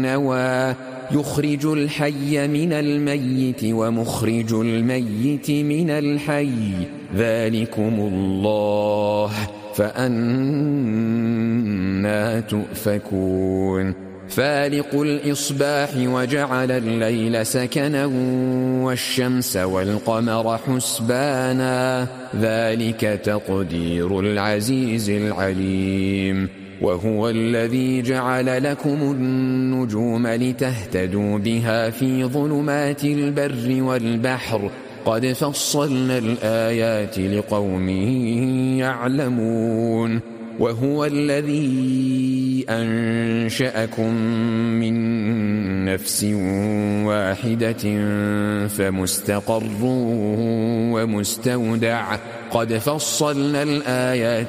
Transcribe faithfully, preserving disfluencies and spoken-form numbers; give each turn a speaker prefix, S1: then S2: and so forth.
S1: نوى يخرج الحي من الميت ومخرج الميت من الحي ذلكم الله فأنى تؤفكون فالق الإصباح وجعل الليل سكنا والشمس والقمر حسبانا ذلك تقدير العزيز العليم وهو الذي جعل لكم النجوم لتهتدوا بها في ظلمات البر والبحر قد فصلنا الآيات لقوم يعلمون وهو الذي أنشأكم من نفس واحدة فمستقر ومستودع قد فصلنا الآيات